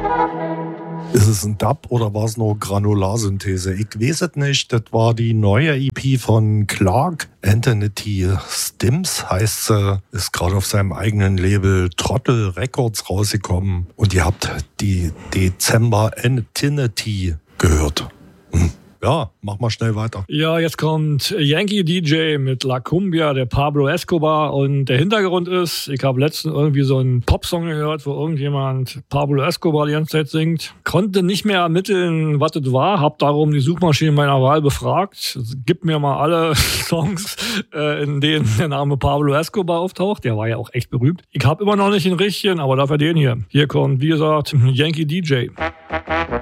Ist es ein Dub oder war es nur Granularsynthese? Ich weiß es nicht. Das war die neue EP von Clark. Anthony T. Stims heißt sie. Ist gerade auf seinem eigenen Label Trottel Records rausgekommen. Und ihr habt die Dezember Antinity gehört. Ja, mach mal schnell weiter. Ja, jetzt kommt Yankee DJ mit La Cumbia, der Pablo Escobar. Und der Hintergrund ist, ich habe letztens irgendwie so einen Popsong gehört, wo irgendjemand Pablo Escobar die ganze Zeit singt. Konnte nicht mehr ermitteln, was das war. Hab darum die Suchmaschine meiner Wahl befragt. Gib mir mal alle Songs, in denen der Name Pablo Escobar auftaucht. Der war ja auch echt berühmt. Ich habe immer noch nicht den richtigen, aber dafür den hier. Hier kommt, wie gesagt, Yankee DJ.